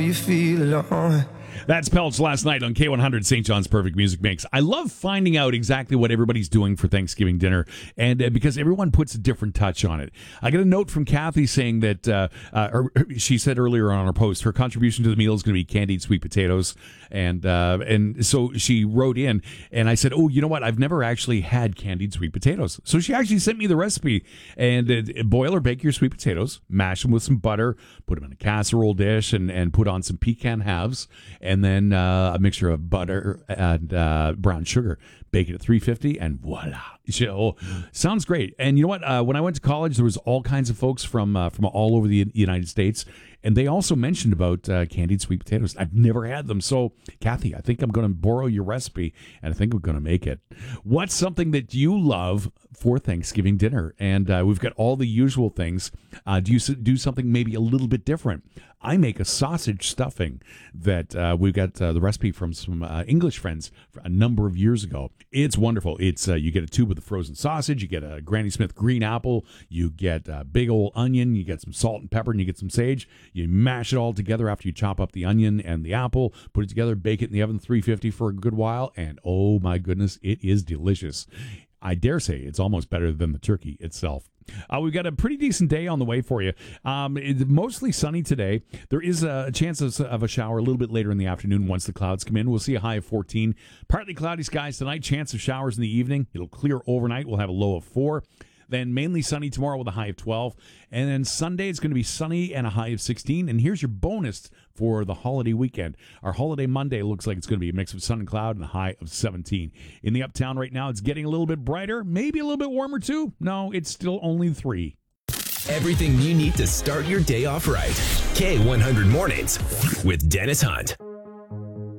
you feel alone. That's Pelch last night on K100, St. John's Perfect Music Mix. I love finding out exactly what everybody's doing for Thanksgiving dinner, and because everyone puts a different touch on it. I got a note from Kathy saying that she said earlier on her post, her contribution to the meal is going to be candied sweet potatoes, and so she wrote in, and I said, oh, you know what? I've never actually had candied sweet potatoes. So she actually sent me the recipe, and boil or bake your sweet potatoes, mash them with some butter, put them in a casserole dish, and put on some pecan halves, and then a mixture of butter and brown sugar. Bake it at 350, and voila. So, sounds great. And you know what? When I went to college, there was all kinds of folks from all over the United States, and they also mentioned about candied sweet potatoes. I've never had them. So, Kathy, I think I'm going to borrow your recipe, and I think we're going to make it. What's something that you love for Thanksgiving dinner? And we've got all the usual things. Do you do something maybe a little bit different? I make a sausage stuffing that we've got the recipe from some English friends a number of years ago. It's wonderful. It's you get a tube of the frozen sausage, you get a Granny Smith green apple, you get a big old onion, you get some salt and pepper, and you get some sage. You mash it all together after you chop up the onion and the apple, put it together, bake it in the oven 350 for a good while, and oh my goodness, it is delicious. I dare say it's almost better than the turkey itself. We've got a pretty decent day on the way for you. It's mostly sunny today. There is a chance of a shower a little bit later in the afternoon once the clouds come in. We'll see a high of 14. Partly cloudy skies tonight. Chance of showers in the evening. It'll clear overnight. We'll have a low of 4. Then mainly sunny tomorrow with a high of 12. And then Sunday it's going to be sunny and a high of 16. And here's your bonus for the holiday weekend. Our holiday Monday looks like it's going to be a mix of sun and cloud and a high of 17. In the uptown right now, it's getting a little bit brighter, maybe a little bit warmer too. No, it's still only 3. Everything you need to start your day off right. K100 Mornings with Dennis Hunt.